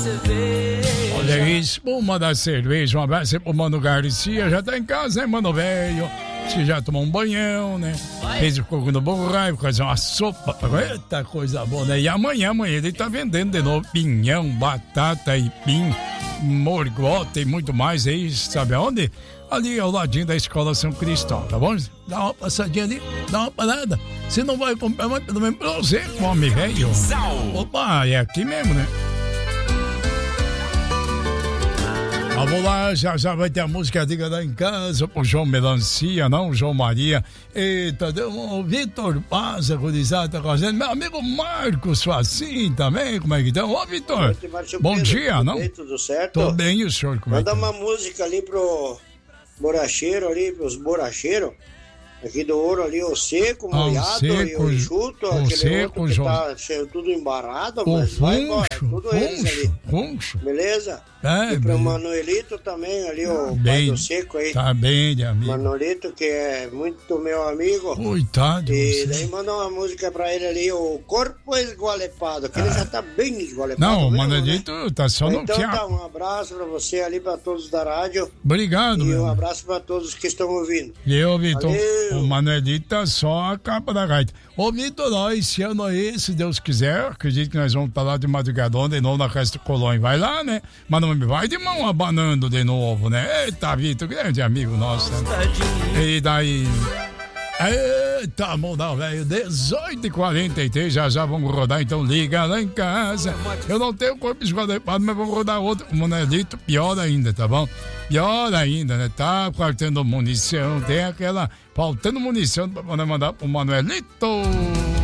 Olha isso, uma da cerveja, um abraço pro Mano Garcia, já tá em casa, né, Mano Velho? Você já tomou um banhão, né? Fez o coco no borraio, fazer uma sopa. Eita, coisa boa, né? E amanhã ele tá vendendo de novo pinhão, batata, aipim, morgota e muito mais aí, sabe aonde? Ali ao ladinho da Escola São Cristóvão, tá bom? Dá uma passadinha ali, dá uma parada. Você não vai comprar, mas pelo menos pra você, come, velho. Opa, é aqui mesmo, né? Vamos lá, já vai ter a música Diga lá em Casa, pro João Melancia, não, João Maria. Eita, o Vitor Paz, tá fazendo. Meu amigo Marcos Facim também, como é que tá? Ô, Vitor, bom dia, não? Tudo certo? Tô bem, e o senhor, como é que tá? Manda uma música ali pro boracheiro ali, pros borracheiros. Aqui do Ouro ali, o seco, molhado e o enxuto, aquele seco, outro que tá tudo embarrado, mas vai embora, tudo eles ali. Beleza? E pro Manuelito também ali, o pai do seco aí. Tá bem, de amigo. Manuelito, que é muito meu amigo. Coitado. E daí manda uma música pra ele ali, o Corpo Esgualepado, que ele já tá bem esgualepado. Não, o mesmo, Manuelito, né? Tá só no então tá, um abraço pra você ali, pra todos da rádio. Obrigado, E um abraço pra todos que estão ouvindo. Eu, Vitor, o Manuelito tá só a capa da gaita. Ô, Vitor, ó, esse ano aí, se Deus quiser, acredito que nós vamos estar lá de madrugadão de novo na Festa Colônia. Vai lá, né? Mas não vai de mão abanando de novo, né? Eita, Vitor, grande amigo nosso, né? E daí... Eita, mudão, velho, 18h43, já vamos rodar, então liga lá em casa. Eu não tenho corpo esgualepado, mas vamos rodar outro. O Manuelito, pior ainda, tá bom? Pior ainda, né? Tá faltando munição, tem aquela... Faltando munição pra poder mandar pro Manuelito.